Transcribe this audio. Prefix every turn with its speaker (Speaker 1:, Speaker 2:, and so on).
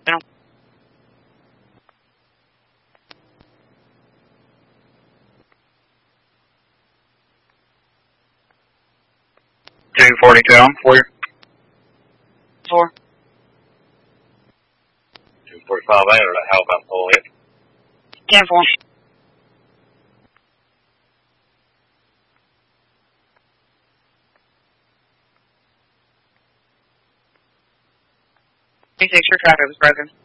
Speaker 1: No. 242 on for you. 4.
Speaker 2: 245 out, or how about pull it?
Speaker 1: 10-4. Your traffic was broken.